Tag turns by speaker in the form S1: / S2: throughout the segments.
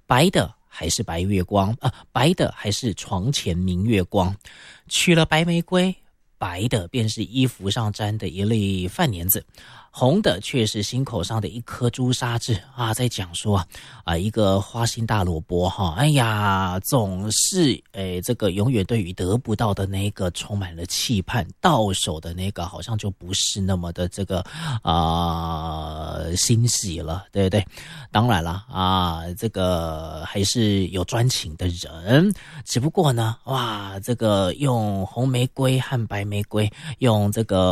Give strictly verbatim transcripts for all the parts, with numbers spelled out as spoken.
S1: 白的还是白月光啊、呃，白的还是床前明月光。娶了白玫瑰，白的便是衣服上沾的一粒饭粘子，红的却是心口上的一颗朱砂痣啊，在讲说啊啊一个花心大萝卜哈，哎呀，总是诶这个永远对于得不到的那个充满了期盼，到手的那个好像就不是那么的这个啊、呃、欣喜了，对不对？当然了啊，这个还是有专情的人，只不过呢，哇，这个用红玫瑰和白玫瑰，用这个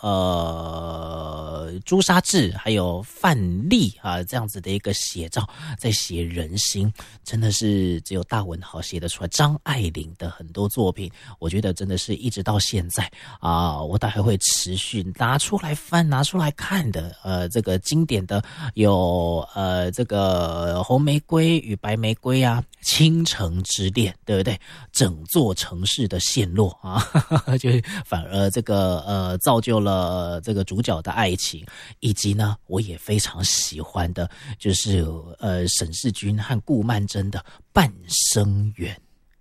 S1: 呃朱砂痣还有范例啊这样子的一个写照，在写人心，真的是只有大文豪写得出来。张爱玲的很多作品，我觉得真的是一直到现在啊，我大概会持续拿出来翻、拿出来看的。呃，这个经典的有呃这个红玫瑰与白玫瑰啊，倾城之恋，对不对？整座城市的陷落啊，就反而这个呃造就了这个主角的爱情，以及呢，我也非常喜欢的，就是呃沈世钧和顾曼桢的《半生缘》。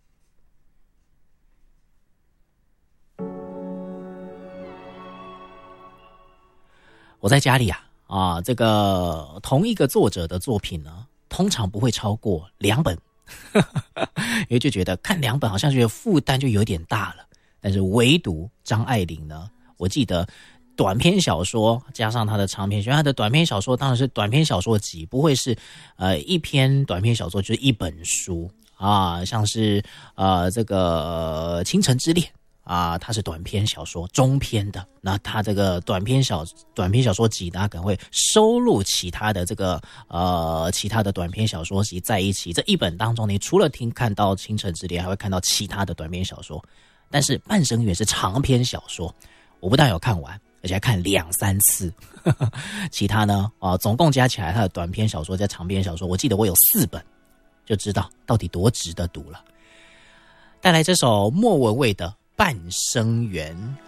S1: 我在家里啊啊，这个同一个作者的作品呢，通常不会超过两本，因为就觉得看两本好像觉得负担就有点大了。但是唯独张爱玲呢，我记得短篇小说加上她的长篇小说，她的短篇小说当然是短篇小说集，不会是呃一篇短篇小说就是一本书啊，像是呃这个呃倾城之恋。啊，它是短篇小说中篇的，那它这个短篇小短篇小说集呢，可能会收录其他的这个呃其他的短篇小说集在一起。这一本当中，你除了听看到倾城之恋，还会看到其他的短篇小说。但是半生缘是长篇小说，我不但有看完，而且还看两三次。其他呢，啊、呃，总共加起来，它的短篇小说加长篇小说，我记得我有四本，就知道到底多值得读了。带来这首莫文蔚的《半生缘》。